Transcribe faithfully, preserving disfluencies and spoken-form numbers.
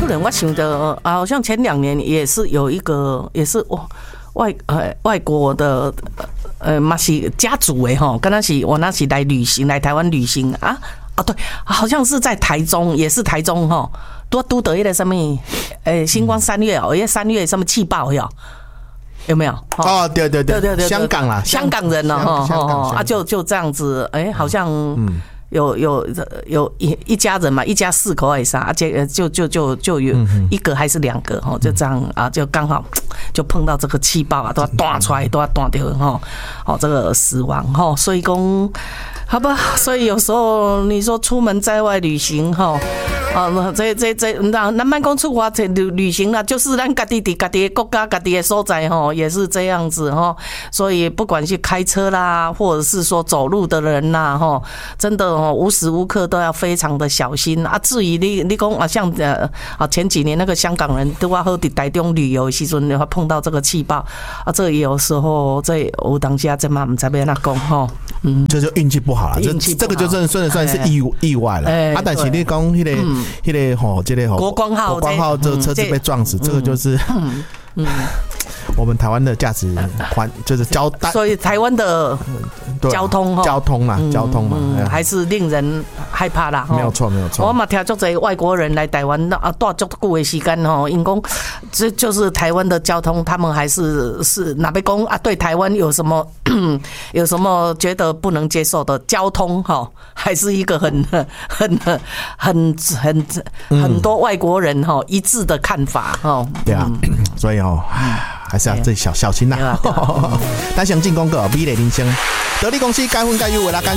人我想的啊，好像前两年也是有一个，也是哇外呃外国的呃嘛是家族诶吼，跟他是我那是来旅行来台湾旅行啊啊对，好像是在台中，也是台中吼，多都得一个什么诶星光三月哦，因为三月什么气爆哟。有没有？ 哦，对对对对对，香港啦， 香港人哦，哦啊，就就这样子，哎，好像有有有一一家人嘛，一家四口还是啥，而且就就就就有一个还是两个哈，就这样啊，就刚好就碰到这个气爆啊，都要断出来，都要断掉哈，哦，这个死亡哈，所以讲。好吧，所以有时候你说出门在外旅行哈，啊，这这这，那那慢讲出国旅旅行啦，就是咱家己伫家己的国家、家己的所在哈，也是这样子哈。所以不管是开车啦，或者是说走路的人啦哈，真的哦，无时无刻都要非常的小心啊。至于你你讲啊，像呃啊前几年那个香港人都要好伫台中旅游的时阵，碰到这个气爆啊，这有时候这有当下这嘛唔知要怎讲哈， 嗯，这就运气不好。这这个就真的算得算是意意外了、欸、啊！但是你讲迄个迄个吼，这个吼国光号， 国光号这车子被撞死，这个就是。嗯嗯，我们台湾的价值环就是交代， 所以台湾的交通哈， 交通嘛，交通嘛， 还是令人害怕啦。 没有错，没有错。 我嘛听足侪外国人来台湾啊，住足久的时间吼，因讲这就是台湾的交通，他们还是是哪边讲啊？对台湾有什么有什么觉得不能接受的交通哈？还是一个很很很很很多外国人哈一致的看法哈。 对啊，所以哦，还是要这小小心呐。单详进公告，美丽人生，得力公司该分该有为啦。